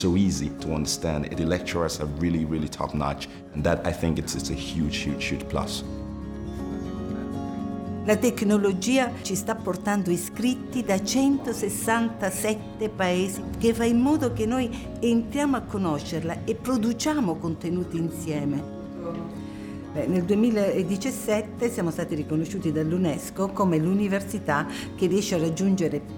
so easy to understand. The lecturers are really, really top notch, and that I think it's a huge plus. La tecnologia ci sta portando iscritti da 167 paesi, che fa in modo che noi entriamo a conoscerla e produciamo contenuti insieme. Nel 2017 siamo stati riconosciuti dall'UNESCO come l'università che riesce a raggiungere